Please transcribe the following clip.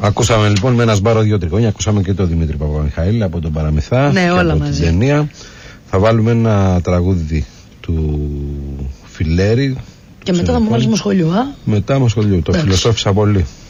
Ακούσαμε λοιπόν με ένα σμπάρο 2 τριγώνια, ακούσαμε και τον Δημήτρη Παπαμιχαήλ από τον Παραμυθά, ναι, και όλα από μαζί. την ταινία. Θα βάλουμε ένα τραγούδι του Φιλέρη. Και μετά θα μου βάλεις Μοσχολιού, Μετά Μοσχολιού, το φιλοσόφισα πολύ.